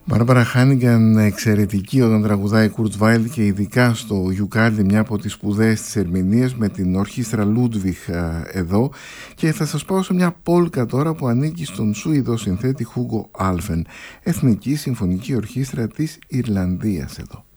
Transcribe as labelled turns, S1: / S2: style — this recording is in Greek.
S1: Μπάρμπαρα Χάνιγκαν εξαιρετική όταν τραγουδάει Κουρτ Βάιλ και ειδικά στο Γιουκάρδι, μια από τις σπουδαίες της ερμηνείας με την ορχήστρα Λούντβιχ εδώ. Και θα σας πάω σε μια πόλκα τώρα που ανήκει στον Σουηδό συνθέτη Χούγκο Άλφεν, Εθνική Συμφωνική Ορχήστρα της Ιρλανδίας εδώ.